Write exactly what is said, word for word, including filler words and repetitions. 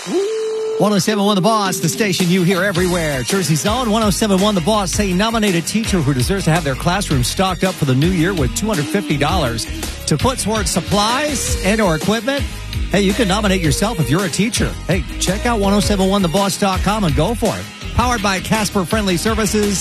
one oh seven point one The Boss, the station you hear everywhere. Jersey's own one oh seven point one The Boss, saying nominate a teacher who deserves to have their classroom stocked up for the new year with two hundred fifty dollars to put towards supplies and or equipment. Hey, you can nominate yourself if you're a teacher. Hey, check out ten seventy-one the boss dot com and go for it. Powered by Casper Friendly Services.